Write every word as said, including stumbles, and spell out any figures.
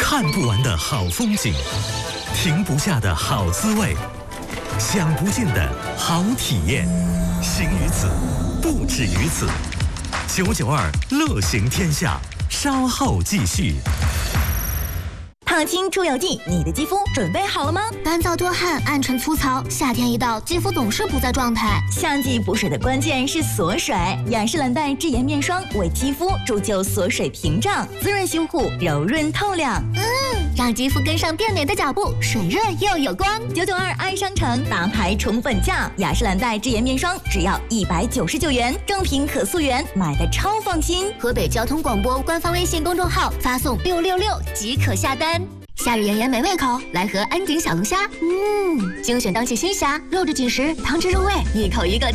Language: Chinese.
看不完的好风景，停不下的好滋味，享不尽的好体验。行于此，不止于此。九九二乐行天下，稍后继续。 烫青出油剂，你的肌肤准备好了吗？ 干燥多汗、暗沉粗糙，夏天一到，肌肤总是不在状态。 夏季补水的关键是锁水，雅诗兰黛智妍面霜为肌肤铸就锁水屏障，滋润修护，柔润透亮。 嗯，让肌肤跟上变美的脚步，水润又有光。 九九二爱商城大牌宠粉价，雅诗兰黛智妍面霜只要一百九十九元，正品可溯源，买的超放心。 河北交通广播官方微信公众号发送六六六即可下单。夏日炎炎没胃口，来盒安井小龙虾。嗯，精选当季新虾，肉质紧实，汤汁入味，一口一个